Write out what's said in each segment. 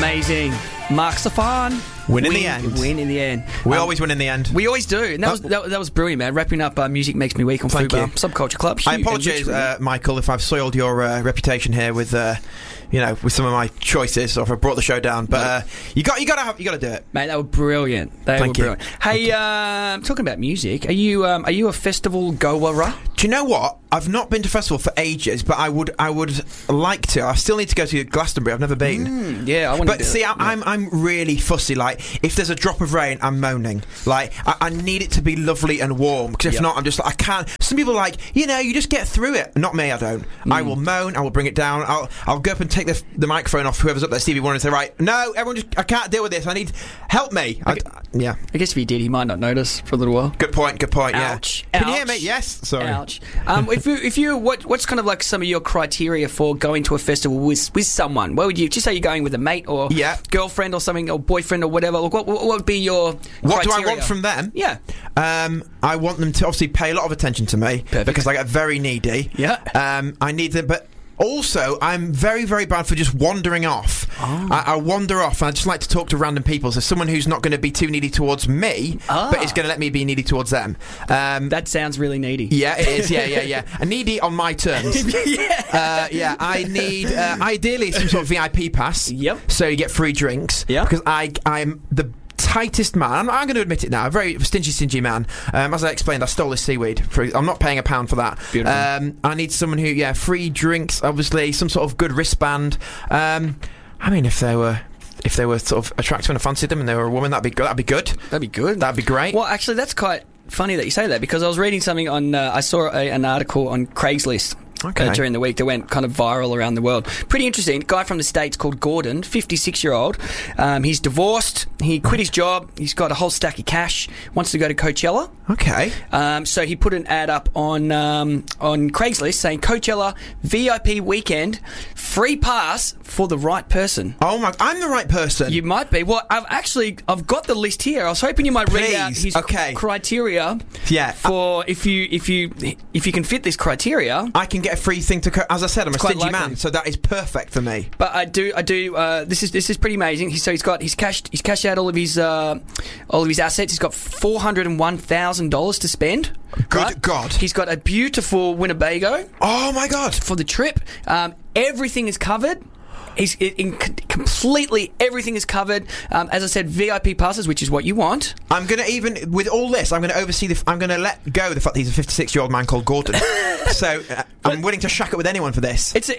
Amazing. Mark Stefan. Win in the end. Win in the end. We always win in the end. We always do. And that was brilliant, man. Wrapping up Music Makes Me Weak on Fubar Subculture Club. I apologise, Michael, if I've soiled your reputation here with with some of my choices, or if I brought the show down. But you got to do it, mate. They were brilliant. Thank you. Hey, talking about music, are you a festival goer? Do you know what? I've not been to festival for ages, but I would like to. I still need to go to Glastonbury. I've never been. Yeah, I want to. But see, I'm really fussy. Like, if there's a drop of rain, I'm moaning. Like, I need it to be lovely and warm, because if not, I'm just like, I can't. Some people are like, you just get through it. Not me. I don't. I will moan. I will bring it down. I'll go up and take the microphone off whoever's up there, Stevie Wonder, and say, right, no, everyone, I can't deal with this. I need help me. I guess if he did, he might not notice for a little while. Good point. Ouch. Yeah. Can you hear me? Yes. Sorry. Ouch. If you what's kind of like some of your criteria for going to a festival with someone? What would you just say? You're going with a mate or girlfriend or something, or boyfriend or whatever? What would be your what criteria? do I want from them? Yeah. I want them to obviously pay a lot of attention to me. Perfect. Because I get very needy. Yeah. I need them, but also, I'm very, very bad for just wandering off. I wander off, and I just like to talk to random people. So someone who's not going to be too needy towards me, but is going to let me be needy towards them. That sounds really needy. Yeah, it is. Yeah. And needy on my terms. I need, ideally, some sort of VIP pass. Yep. So you get free drinks. Yeah. Because I'm the tightest man. I'm going to admit it now. A very stingy man. As I explained, I stole this seaweed. I'm not paying £1 for that. Beautiful. I need someone who, free drinks, obviously, some sort of good wristband. If they were sort of attractive and I fancied them, and they were a woman, that'd be good. That'd be great. Well, actually, that's quite funny that you say that, because I was reading something on. I saw an article on Craigslist. During the week that went kind of viral around the world. Pretty interesting. Guy from the States called Gordon, 56-year-old. He's divorced. He quit his job. He's got a whole stack of cash. Wants to go to Coachella. Okay. So he put an ad up on Craigslist saying Coachella VIP weekend, free pass for the right person. Oh my! I'm the right person. You might be. Well, I've got the list here. I was hoping you might read out his criteria. Yeah. For if you can fit this criteria, I can get a free thing to. As I said, I'm a stingy man, so that is perfect for me. But I do. This is pretty amazing. He's cashed out all of his assets. He's got $401,000 to spend. Good God! He's got a beautiful Winnebago. Oh my God! For the trip, everything is covered. Completely everything is covered. As I said, VIP passes, which is what you want. I'm going to with all this, I'm going to oversee I'm going to let go the fact that he's a 56-year-old man called Gordon. So I'm willing to shack it with anyone for this. It's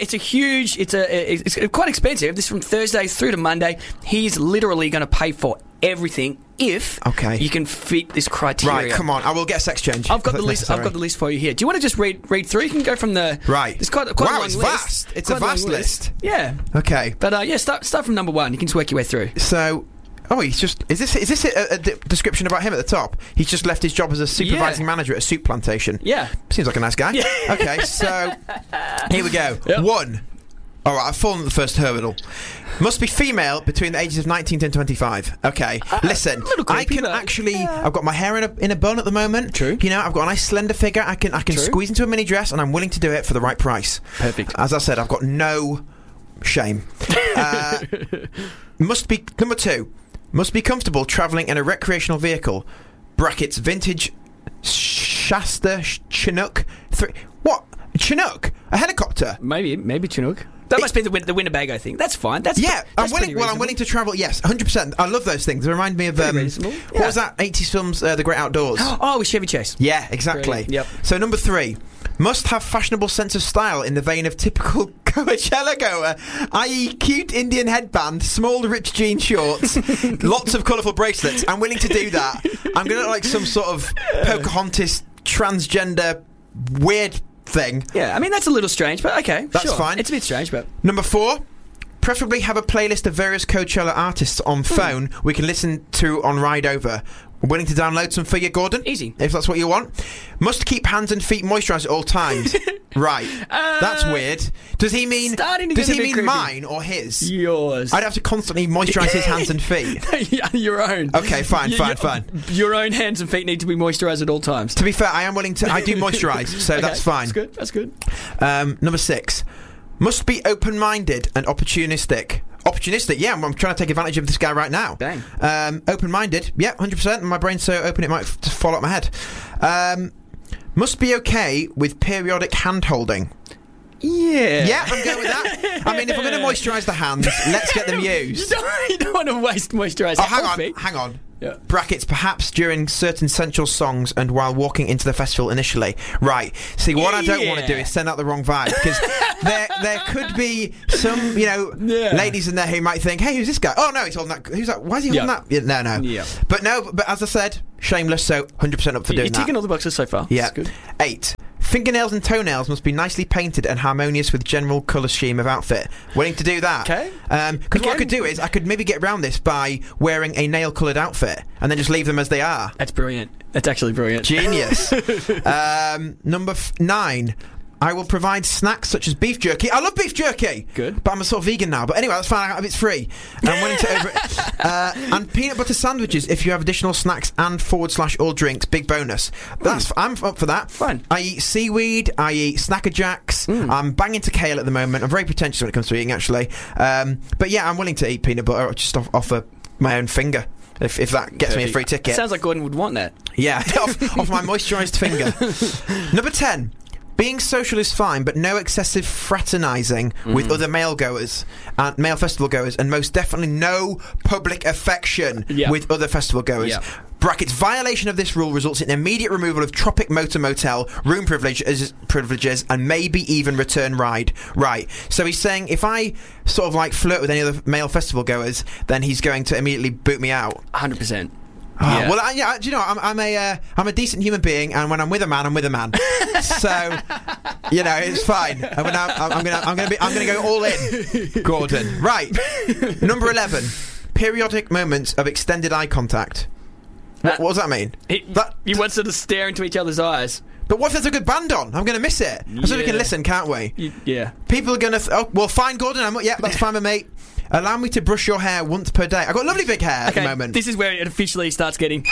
quite expensive. This is from Thursday through to Monday. He's literally going to pay for everything if you can fit this criteria. Right, come on. I will get a sex change. I've got the list. I've got the list for you here. Do you want to just read through? You can go from the right. It's quite a long it's list. Vast. It's a vast list. Yeah. Okay. But start from number one. You can just work your way through. So. Oh, he's just... Is this a description about him at the top? He's just left his job as a supervising manager at a soup plantation. Yeah. Seems like a nice guy. Yeah. Okay, so... Here we go. Yep. 1. All right, I've fallen at the first hurdle. Must be female between the ages of 19 and 25. Okay, listen, I can actually... I've got my hair in a bun at the moment. True. I've got a nice slender figure. I can squeeze into a mini dress, and I'm willing to do it for the right price. Perfect. As I said, I've got no shame. Must be... Number 2. Must be comfortable travelling in a recreational vehicle. Brackets, vintage Shasta Chinook. What? Chinook? A helicopter? Maybe Chinook. That must be the Winnebago thing. That's fine. That's I'm willing to travel. Yes, 100%. I love those things. They remind me of what was that 80s films? The Great Outdoors. Oh, with Chevy Chase. Yeah, exactly. Brilliant. Yep. So number 3, must have fashionable sense of style in the vein of typical Coachella goer, i.e., cute Indian headband, small rich jean shorts, lots of colourful bracelets. I'm willing to do that. I'm going to look like some sort of Pocahontas transgender weird thing. Yeah, I mean, that's a little strange, but okay. That's fine. It's a bit strange, but... Number 4, preferably have a playlist of various Coachella artists on phone we can listen to on ride over. Willing to download some for you, Gordon? Easy. If that's what you want. Must keep hands and feet moisturised at all times. Right. That's weird. Does he mean mine or his? Yours. I'd have to constantly moisturise his hands and feet. Your own. Okay, fine. Your own hands and feet need to be moisturised at all times. To be fair, I am willing to... I do moisturise, so that's fine. That's good. Number 6. Must be open-minded and opportunistic. opportunistic. Yeah, I'm trying to take advantage of this guy right now. Dang. Open-minded. Yeah, 100%. My brain's so open it might just fall out my head. Must be okay with periodic hand-holding. Yeah, I'm going with that. I mean, if I'm going to moisturise the hands, let's get them used. You don't want to waste moisturiser. Oh, hang on. Yeah. Brackets, perhaps during certain sensual songs and while walking into the festival initially. Right. See, what I don't want to do is send out the wrong vibe, because there could be some, ladies in there who might think, hey, who's this guy? Oh, no, he's holding that. Who's that? Why is he holding that? Yeah, no. Yeah. But as I said, shameless, so 100% up for doing that. You're ticking all the boxes so far. Yeah. That's good. 8. Fingernails and toenails must be nicely painted and harmonious with general colour scheme of outfit. Willing to do that? Okay. Because what I could do is I could maybe get around this by wearing a nail-coloured outfit and then just leave them as they are. That's brilliant. That's actually brilliant. Genius. Number 9. I will provide snacks such as beef jerky. I love beef jerky. Good. But I'm a sort of vegan now. But anyway, that's fine. It's free. And I'm willing to over it. And peanut butter sandwiches if you have additional snacks and /all drinks. Big bonus. I'm up for that. Fine. I eat seaweed. I eat Snacker Jacks. I'm banging to kale at the moment. I'm very pretentious when it comes to eating, actually. But yeah, I'm willing to eat peanut butter just off of my own finger. If that gets me a free ticket. It sounds like Gordon would want that. Yeah, off my moisturised finger. Number 10. Being social is fine, but no excessive fraternising with other male festival goers, and most definitely no public affection with other festival goers. Yeah. Brackets, violation of this rule results in immediate removal of Tropic Motel room privileges and maybe even return ride. Right. So he's saying if I sort of like flirt with any other male festival goers, then he's going to immediately boot me out. 100%. Oh, well, do you know, I'm a decent human being, and when I'm with a man, I'm with a man. So, it's fine. And when I'm gonna go all in, Gordon. Right, number 11. Periodic moments of extended eye contact. What does that mean? You want to stare into each other's eyes. But what if there's a good band on? I'm going to miss it. So we can listen, can't we? Yeah. People are going to... fine, Gordon. That's fine with me. Allow me to brush your hair once per day. I've got lovely big hair at the moment. This is where it officially starts getting...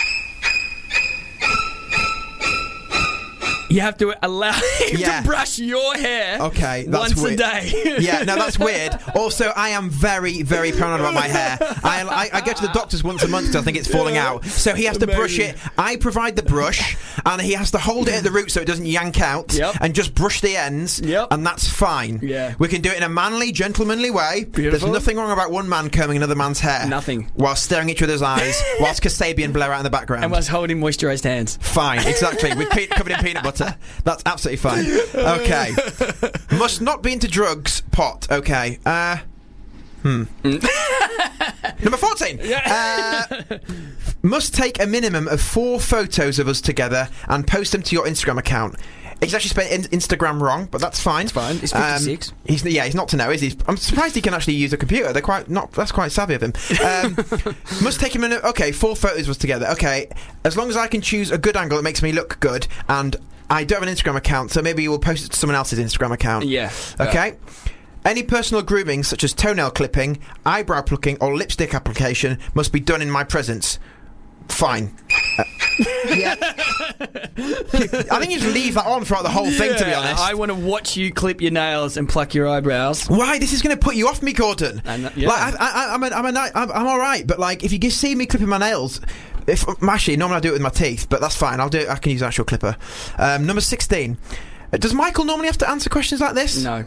You have to allow him to brush your hair that's once a day. Yeah, no, that's weird. Also, I am very, very paranoid about my hair. I go to the doctors once a month because I think it's falling out. So he has to brush it. I provide the brush, and he has to hold it at the root so it doesn't yank out, and just brush the ends, and that's fine. Yeah. We can do it in a manly, gentlemanly way. Beautiful. There's nothing wrong about one man combing another man's hair. Nothing. While staring each other's eyes, whilst Kasabian blare out in the background. And whilst holding moisturised hands. Fine, exactly. Covered in peanut butter. That's absolutely fine. Okay. Must not be into drugs. Pot. Okay. Number 14. Must take a minimum of 4 photos of us together and post them to your Instagram account. He's actually spelled Instagram wrong, but that's fine. It's fine. It's 56. He's not to know, is he? I'm surprised he can actually use a computer. That's quite savvy of him. Must take a minute. Okay, 4 photos of us together. Okay, as long as I can choose a good angle that makes me look good, and I don't have an Instagram account, so maybe we'll post it to someone else's Instagram account. Yeah. Okay. Any personal grooming, such as toenail clipping, eyebrow plucking, or lipstick application, must be done in my presence. Fine. Yeah. I think you just leave that on throughout the whole thing, to be honest. I want to watch you clip your nails and pluck your eyebrows. Why? This is going to put you off me, Gordon. I'm all right, but like if you see me clipping my nails, normally I do it with my teeth, but that's fine. I can use an actual clipper. Number 16. Does Michael normally have to answer questions like this? No.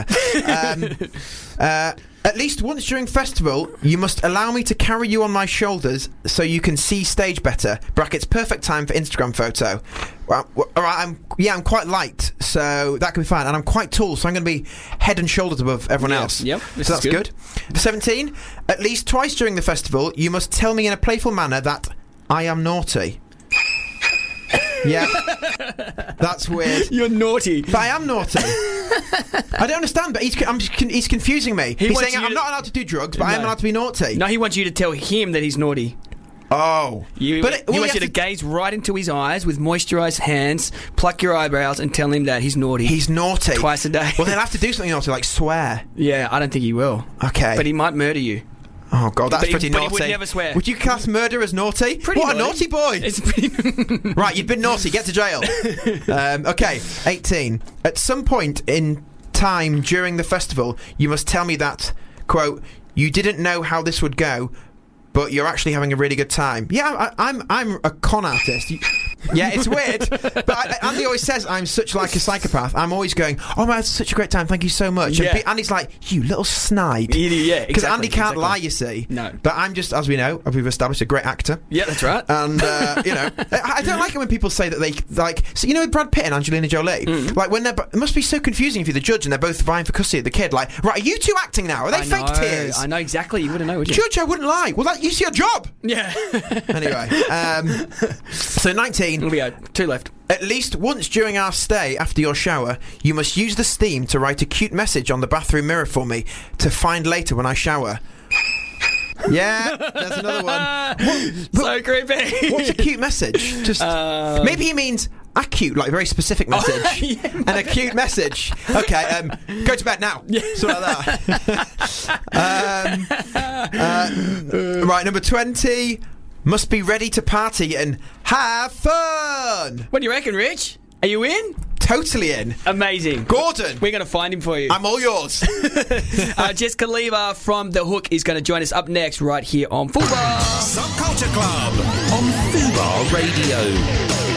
At least once during festival, you must allow me to carry you on my shoulders so you can see stage better. Brackets, perfect time for Instagram photo. Well, all right, I'm quite light, so that can be fine. And I'm quite tall, so I'm going to be head and shoulders above everyone else. Yep, so that's good. 17. At least twice during the festival, you must tell me in a playful manner that I am naughty. Yeah, that's weird. You're naughty. But I am naughty. I don't understand, but he's confusing me. He's saying I'm not allowed to do drugs, but I am allowed to be naughty. No, he wants you to tell him that he's naughty. Oh. He wants you to gaze right into his eyes with moisturised hands, pluck your eyebrows, and tell him that he's naughty. He's naughty. Twice a day. Well, they'll have to do something naughty, like swear. Yeah, I don't think he will. Okay. But he might murder you. Oh, God, that's pretty naughty. But he would never swear. Would you class murder as naughty? What a naughty boy. It's pretty... Right, you've been naughty. Get to jail. Okay, 18. At some point in time during the festival, you must tell me that, quote, you didn't know how this would go, but you're actually having a really good time. Yeah, I'm a con artist. Yeah, it's weird. But Andy always says I'm such like a psychopath. I'm always going, oh man, it's such a great time, thank you so much. Yeah. And Andy's like, you little snide. Yeah, because Andy can't lie, you see. No. But I'm just, as we know, we've established, a great actor. Yeah, that's right. And, I don't like it when people say that they, like, so with Brad Pitt and Angelina Jolie, like, when it must be so confusing if you're the judge and they're both vying for custody of the kid. Like, right, are you two acting now? Are they fake tears? I know exactly. You wouldn't know, would you? Judge, I wouldn't lie. Well, it's your job. Yeah. Anyway, so 19. We got 2 left. At least once during our stay after your shower, you must use the steam to write a cute message on the bathroom mirror for me to find later when I shower. Yeah, there's another one. So creepy. What's a cute message? Just maybe he means a cute, like very specific message, and a cute message. Okay, go to bed now. Yeah. Something like that. Right, number 20. Must be ready to party and have fun. What do you reckon, Rich? Are you in? Totally in. Amazing. Gordon. We're going to find him for you. I'm all yours. Jess Khalifa from The Hook is going to join us up next right here on Fubar. Subculture Club on Fubar Radio.